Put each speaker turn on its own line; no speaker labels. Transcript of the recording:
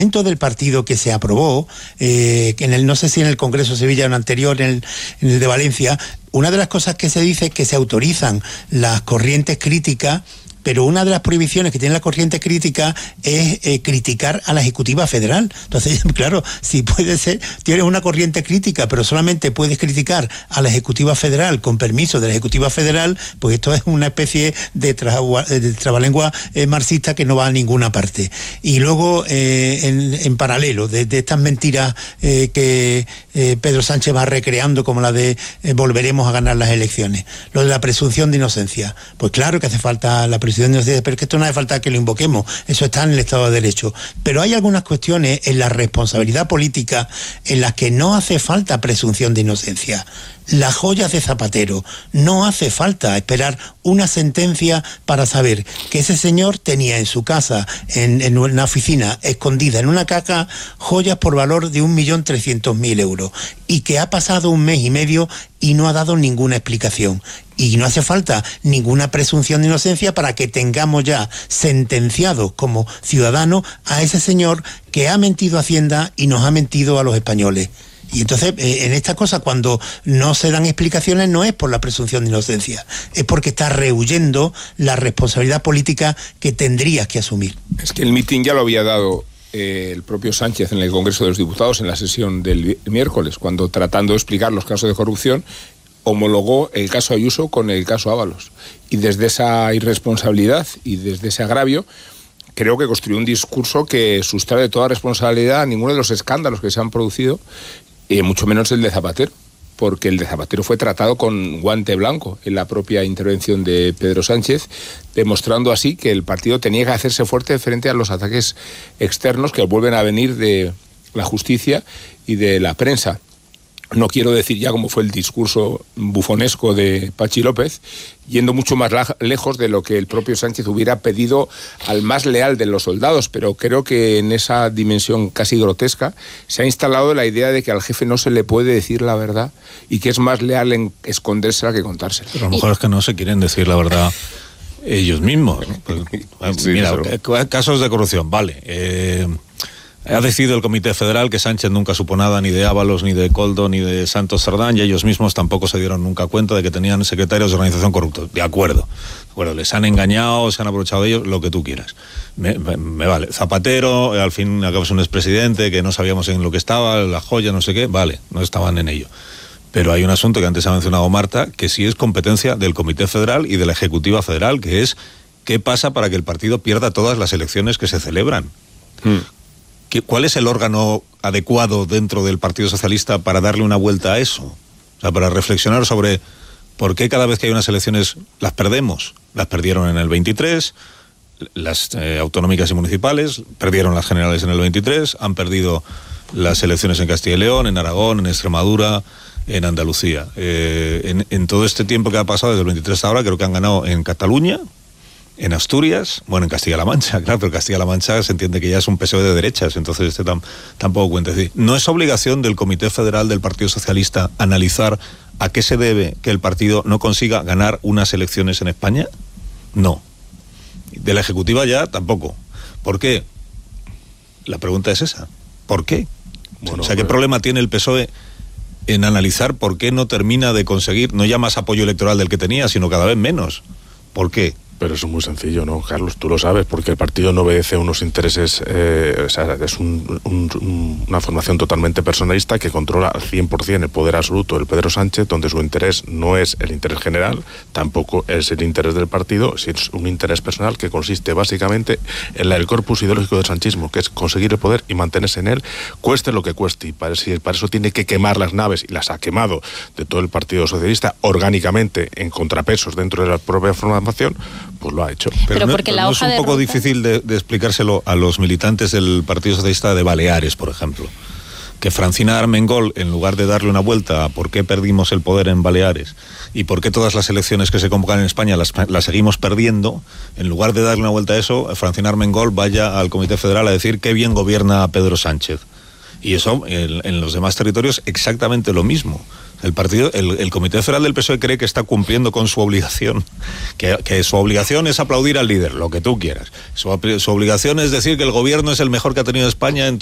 del partido que se aprobó, no sé si en el Congreso de Sevilla o en el anterior, en el de Valencia, una de las cosas que se dice es que se autorizan las corrientes críticas, pero una de las prohibiciones que tiene la corriente crítica es criticar a la Ejecutiva Federal. Entonces, claro, si tienes una corriente crítica, pero solamente puedes criticar a la Ejecutiva Federal con permiso de la Ejecutiva Federal, pues esto es una especie de trabalengua marxista que no va a ninguna parte. Y luego, en paralelo de estas mentiras que Pedro Sánchez va recreando, como la de volveremos a ganar las elecciones, lo de la presunción de inocencia, pues claro que hace falta la presunción de inocencia, pero es que esto no hace falta que lo invoquemos, eso está en el Estado de Derecho. Pero hay algunas cuestiones en la responsabilidad política en las que no hace falta presunción de inocencia. Las joyas de Zapatero, no hace falta esperar una sentencia para saber que ese señor tenía en su casa, en una oficina escondida, en una caja, joyas por valor de 1.300.000 euros, y que ha pasado un mes y medio y no ha dado ninguna explicación. Y no hace falta ninguna presunción de inocencia para que tengamos ya sentenciado como ciudadanos a ese señor que ha mentido a Hacienda y nos ha mentido a los españoles. Y entonces, en esta cosa, cuando no se dan explicaciones, no es por la presunción de inocencia, es porque está rehuyendo la responsabilidad política que tendrías que asumir.
Es que el mitin ya lo había dado el propio Sánchez en el Congreso de los Diputados en la sesión del miércoles, cuando, tratando de explicar los casos de corrupción, homologó el caso Ayuso con el caso Ábalos. Y desde esa irresponsabilidad y desde ese agravio, creo que construyó un discurso que sustrae de toda responsabilidad a ninguno de los escándalos que se han producido, mucho menos el de Zapatero, porque el de Zapatero fue tratado con guante blanco en la propia intervención de Pedro Sánchez, demostrando así que el partido tenía que hacerse fuerte frente a los ataques externos que vuelven a venir de la justicia y de la prensa. No quiero decir ya cómo fue el discurso bufonesco de Pachi López, yendo mucho más lejos de lo que el propio Sánchez hubiera pedido al más leal de los soldados, pero creo que en esa dimensión casi grotesca se ha instalado la idea de que al jefe no se le puede decir la verdad y que es más leal en escondérsela que contársela.
Pero a lo mejor es que no se quieren decir la verdad ellos mismos, ¿no? Pues, sí, mira, casos de corrupción, vale. Ha decidido el Comité Federal que Sánchez nunca supo nada ni de Ábalos, ni de Koldo, ni de Santos Cerdán, y ellos mismos tampoco se dieron nunca cuenta de que tenían secretarios de organización corruptos. De acuerdo, les han engañado, se han aprovechado de ellos, lo que tú quieras. Me vale. Zapatero, al fin y al cabo es un expresidente que no sabíamos en lo que estaba, la joya, no sé qué, vale, no estaban en ello. Pero hay un asunto que antes ha mencionado Marta, que sí es competencia del Comité Federal y de la Ejecutiva Federal, que es qué pasa para que el partido pierda todas las elecciones que se celebran. ¿Cuál es el órgano adecuado dentro del Partido Socialista para darle una vuelta a eso? O sea, para reflexionar sobre por qué cada vez que hay unas elecciones las perdemos. Las perdieron en el 23, las autonómicas y municipales, perdieron las generales en el 23, han perdido las elecciones en Castilla y León, en Aragón, en Extremadura, en Andalucía. En todo este tiempo que ha pasado desde el 23 hasta ahora, creo que han ganado en Cataluña, en Asturias, bueno, en Castilla-La Mancha, claro, pero Castilla-La Mancha se entiende que ya es un PSOE de derechas, entonces tampoco cuenta. Es decir, ¿no es obligación del Comité Federal del Partido Socialista analizar a qué se debe que el partido no consiga ganar unas elecciones en España? No. De la Ejecutiva ya tampoco. ¿Por qué? La pregunta es esa. ¿Por qué? Bueno, o sea, ¿qué problema tiene el PSOE en analizar por qué no termina de conseguir, no ya más apoyo electoral del que tenía, sino cada vez menos? ¿Por qué?
Pero eso es muy sencillo, ¿no, Carlos? Tú lo sabes, porque el partido no obedece a unos intereses, o sea, es una formación totalmente personalista que controla al 100% el poder absoluto del Pedro Sánchez, donde su interés no es el interés general, tampoco es el interés del partido, sino es un interés personal que consiste básicamente en el corpus ideológico del sanchismo, que es conseguir el poder y mantenerse en él, cueste lo que cueste, y para eso tiene que quemar las naves, y las ha quemado de todo el Partido Socialista orgánicamente en contrapesos dentro de la propia formación, pues lo ha hecho.
Pero porque no es un poco difícil de explicárselo a los militantes del Partido Socialista de Baleares, por ejemplo, que Francina Armengol, en lugar de darle una vuelta a por qué perdimos el poder en Baleares y por qué todas las elecciones que se convocan en España las seguimos perdiendo, en lugar de darle una vuelta a eso, Francina Armengol vaya al Comité Federal a decir qué bien gobierna Pedro Sánchez. Y eso, en los demás territorios, exactamente lo mismo. O El Comité Federal del PSOE cree que está cumpliendo con su obligación, que su obligación es aplaudir al líder, lo que tú quieras. Su obligación es decir que el gobierno es el mejor que ha tenido España en